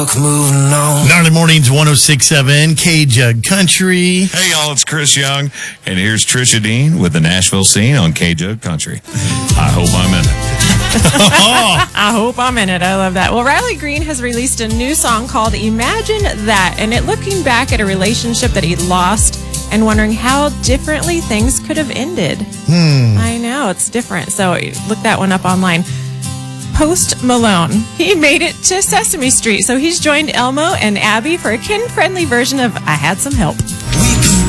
Moving on. Gnarly Mornings 106.7 K-Jug Country. Hey, y'all, it's Chris Young, and here's Trisha Dean with the Nashville scene on K-Jug Country. I hope I'm in it. I hope I'm in it. I love that. Well, Riley Green has released a new song called Imagine That, and it looking back at a relationship that he lost and wondering how differently things could have ended. I know, it's different. So look that one up online. Post Malone. He made it to Sesame Street, so he's joined Elmo and Abby for a kid-friendly version of I Had Some Help.